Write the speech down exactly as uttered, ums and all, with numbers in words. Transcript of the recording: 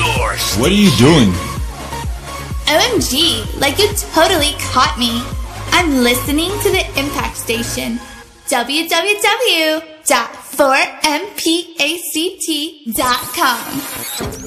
What are you doing? O M G, like you totally caught me. I'm listening to the Impact Station. w w w dot four m p a c t dot com